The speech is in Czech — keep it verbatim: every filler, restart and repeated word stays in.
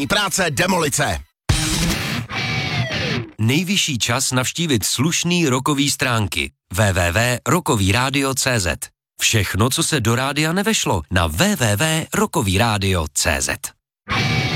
práce demolice. Nejvyšší čas navštívit slušný rockový stránky w w w tečka rockový rádio tečka cé zet. Všechno, co se do rádia nevešlo, na w w w tečka rockový rádio tečka cé zet.